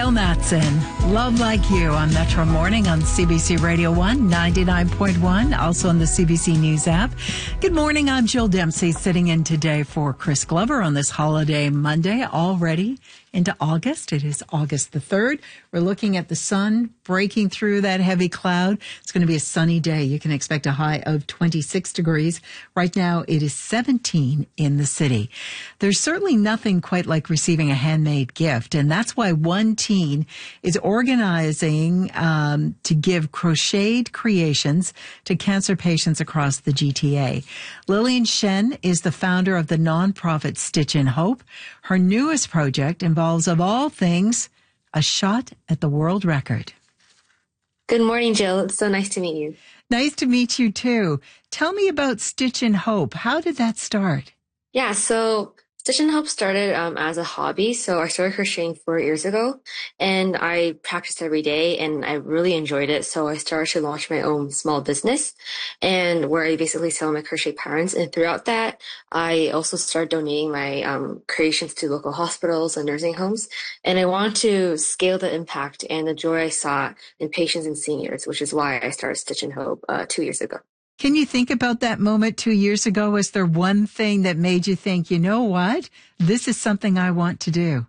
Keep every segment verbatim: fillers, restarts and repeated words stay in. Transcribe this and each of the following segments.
Jill Matson, Love Like You on Metro Morning on C B C Radio one, ninety-nine point one, also on the C B C News app. Good morning, I'm Jill Dempsey, sitting in today for Chris Glover on this holiday Monday, already into August. It is August the third. We're looking at the sun breaking through that heavy cloud. It's going to be a sunny day. You can expect a high of twenty-six degrees. Right now, it is seventeen in the city. There's certainly nothing quite like receiving a handmade gift, and that's why One Teen is organizing um, to give crocheted creations to cancer patients across the G T A. Lillian Shen is the founder of the nonprofit Stitch in Hope. Her newest project involves, of all things, a shot at the world record. Good morning, Jill. It's so nice to meet you. Nice to meet you, too. Tell me about Stitch in Hope. How did that start? Yeah, so Stitch in Hope started um, as a hobby. So I started crocheting four years ago, and I practiced every day, and I really enjoyed it. So I started to launch my own small business, and where I basically sell my crochet patterns. And throughout that, I also started donating my um, creations to local hospitals and nursing homes. And I wanted to scale the impact and the joy I saw in patients and seniors, which is why I started Stitch in Hope uh, two years ago. Can you think about that moment two years ago? Was there one thing that made you think, you know what, this is something I want to do?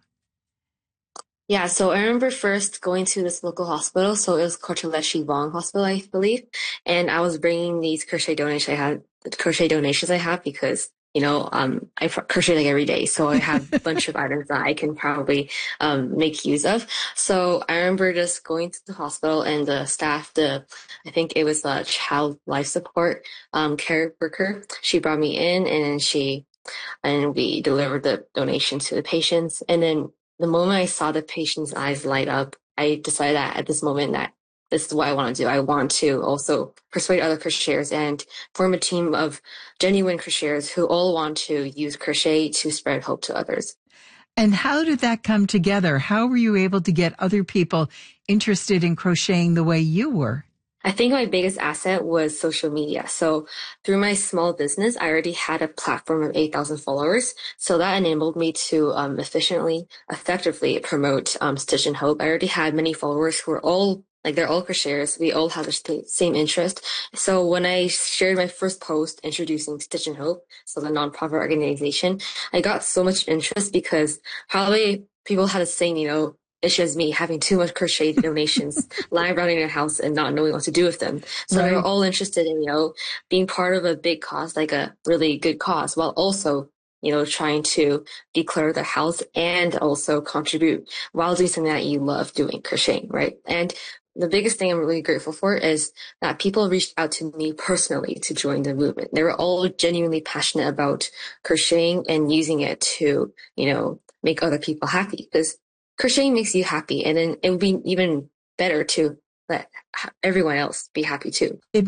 Yeah, so I remember first going to this local hospital. So it was Korchaleshchi Vong Hospital, I believe. And I was bringing these crochet donations I had, the crochet donations I have because, you know, um, I crochet like every day. So I have a bunch of items that I can probably um, make use of. So I remember just going to the hospital, and the staff, the, I think it was a child life support um, care worker. She brought me in, and then she, and we delivered the donation to the patients. And then the moment I saw the patient's eyes light up, I decided that at this moment that this is what I want to do. I want to also persuade other crocheters and form a team of genuine crocheters who all want to use crochet to spread hope to others. And how did that come together? How were you able to get other people interested in crocheting the way you were? I think my biggest asset was social media. So through my small business, I already had a platform of eight thousand followers. So that enabled me to um, efficiently, effectively promote um, Stitch in Hope. I already had many followers who were all, like they're all crocheters. We all have the same interest. So when I shared my first post introducing Stitch in Hope, so the nonprofit organization, I got so much interest because probably people had a saying, you know, it's just me having too much crochet donations lying around in your house and not knowing what to do with them. So right. They were all interested in, you know, being part of a big cause, like a really good cause, while also, you know, trying to declare their house and also contribute while doing something that you love doing, crocheting, right? And the biggest thing I'm really grateful for is that people reached out to me personally to join the movement. They were all genuinely passionate about crocheting and using it to, you know, make other people happy, because crocheting makes you happy, and then it would be even better to let everyone else be happy too. It